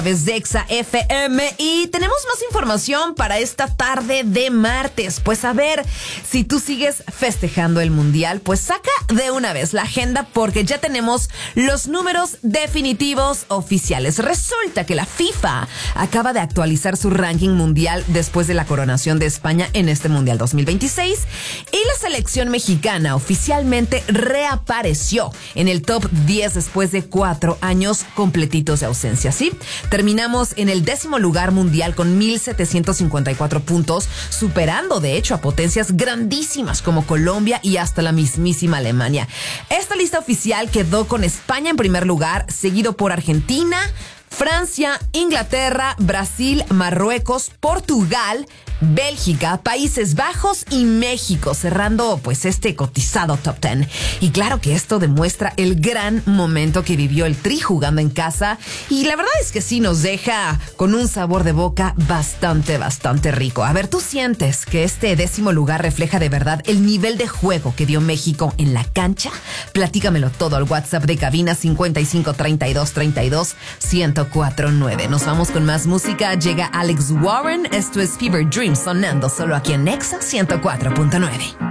De Exa FM y tenemos más información para esta tarde de martes. Pues a ver, si tú sigues festejando el mundial, pues saca de una vez la agenda porque ya tenemos los números definitivos oficiales. Resulta que la FIFA acaba de actualizar su ranking mundial después de la coronación de España en este Mundial 2026 y la selección mexicana oficialmente reapareció en el top 10 después de 4 años completitos de ausencia, ¿sí? Terminamos en el 10º lugar mundial con 1,754 puntos, superando de hecho a potencias grandísimas como Colombia y hasta la mismísima Alemania. Esta lista oficial quedó con España en primer lugar, seguido por Argentina, Francia, Inglaterra, Brasil, Marruecos, Portugal, Bélgica, Países Bajos y México, cerrando pues este cotizado top 10. Y claro que esto demuestra el gran momento que vivió el Tri jugando en casa y la verdad es que sí nos deja con un sabor de boca bastante rico. A ver, ¿tú sientes que este 10º lugar refleja de verdad el nivel de juego que dio México en la cancha? Platícamelo todo al WhatsApp de cabina 55 32 32 1049. Nos vamos con más música. Llega Alex Warren. Esto es Fever Dream sonando solo aquí en Exa 104.9.